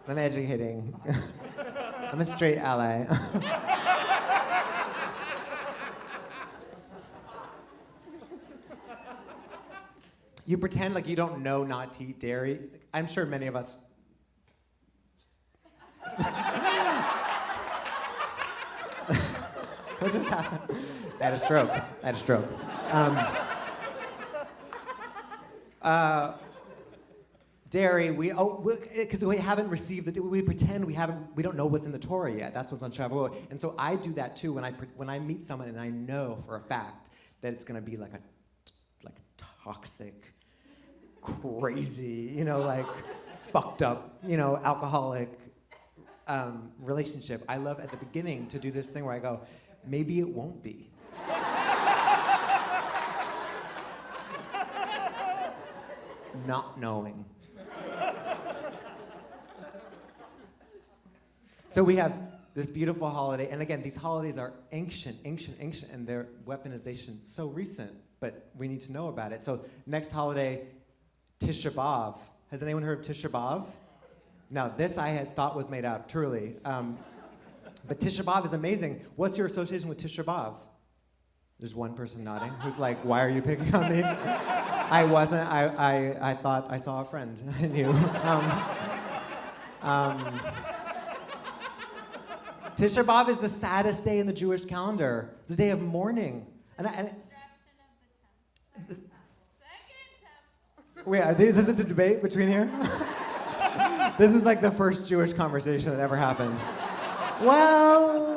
I'm educating. I'm a straight ally. You pretend like you don't know not to eat dairy. I'm sure many of us. What just happened? I had a stroke. Dairy, because we haven't received we pretend we don't know what's in the Torah yet. That's what's on Shavuot. And so I do that too when I meet someone and I know for a fact that it's going to be like a toxic, crazy, like fucked up, alcoholic relationship. I love at the beginning to do this thing where I go, maybe it won't be. Not knowing. So we have this beautiful holiday, and again, these holidays are ancient, and their weaponization so recent, but we need to know about it. So next holiday, Tisha B'Av. Has anyone heard of Tisha B'Av? Now, this I had thought was made up, truly. But Tisha B'Av is amazing. What's your association with Tisha B'Av? There's one person nodding who's like, why are you picking on me? I wasn't. I thought I saw a friend. I knew. Tisha B'Av is the saddest day in the Jewish calendar. It's a day of mourning. Wait, is this a debate between here? This is like the first Jewish conversation that ever happened. Well,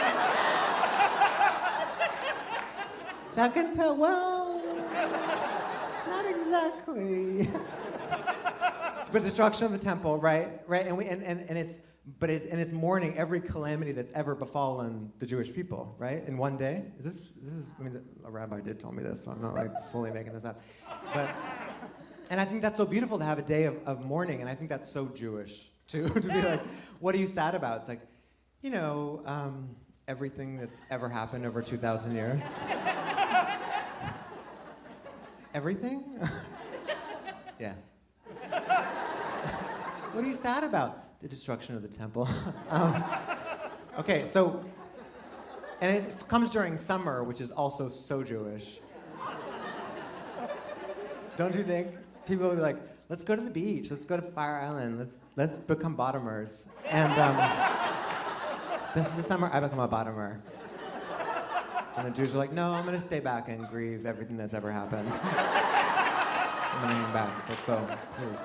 not exactly. But destruction of the temple, right? And it's mourning every calamity that's ever befallen the Jewish people, right? In one day. A rabbi did tell me this, so I'm not like fully making this up. And I think that's so beautiful to have a day of mourning, and I think that's so Jewish too, to be like, what are you sad about? It's like, everything that's ever happened over 2,000 years. Everything? Yeah. What are you sad about? The destruction of the temple. Okay, so, and it comes during summer, which is also so Jewish. Don't you think? People will be like, let's go to the beach, let's go to Fire Island, let's become bottomers. And this is the summer I become a bottomer. And the Jews are like, no, I'm gonna stay back and grieve everything that's ever happened. I'm gonna hang back, but go, please.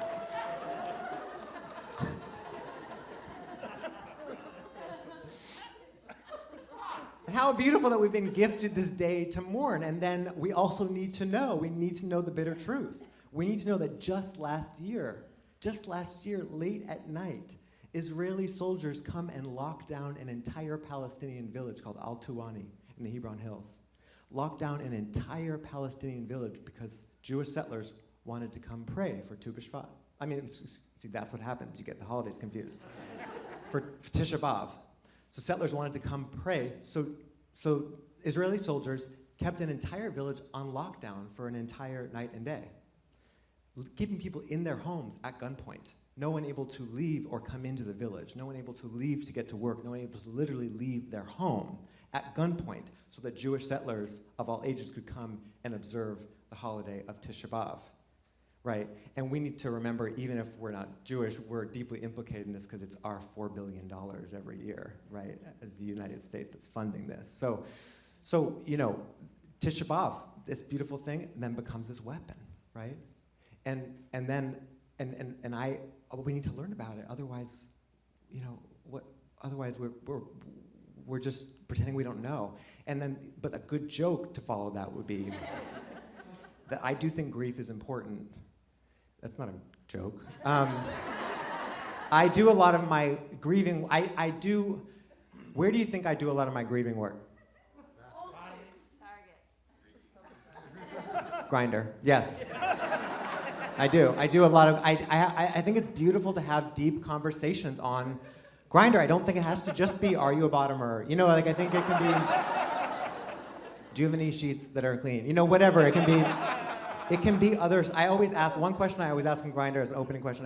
And how beautiful that we've been gifted this day to mourn, and then we also need to know the bitter truth. We need to know that just last year, late at night, Israeli soldiers come and lock down an entire Palestinian village called Al-Tuwani in the Hebron Hills. Locked down an entire Palestinian village because Jewish settlers wanted to come pray for Tu B'Shvat. See, that's what happens. You get the holidays confused. For Tisha B'Av. So settlers wanted to come pray. So Israeli soldiers kept an entire village on lockdown for an entire night and day, keeping people in their homes at gunpoint. No one able to leave or come into the village. No one able to leave to get to work. No one able to literally leave their home at gunpoint so that Jewish settlers of all ages could come and observe the holiday of Tisha B'Av, right? And we need to remember, even if we're not Jewish, we're deeply implicated in this because it's our $4 billion every year, right? As the United States that's funding this. So Tisha B'Av, this beautiful thing, then becomes this weapon, right? And we need to learn about it. Otherwise, Otherwise, we're just pretending we don't know. But a good joke to follow that would be that I do think grief is important. That's not a joke. I do a lot of my grieving. I do. Where do you think I do a lot of my grieving work? Target. Grindr. Yes. I do. I do a lot of. I think it's beautiful to have deep conversations on Grindr. I don't think it has to just be, are you a bottomer? I think it can be, do you have any sheets that are clean? Whatever. It can be others. I always ask, one question I always ask on Grindr as an opening question.